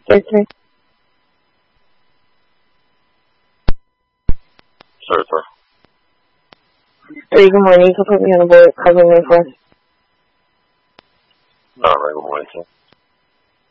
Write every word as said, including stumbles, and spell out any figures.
Yes, sir. Sorry, sir. Three, good morning. You can put me on the board. Cover me for us. All right, good morning, sir.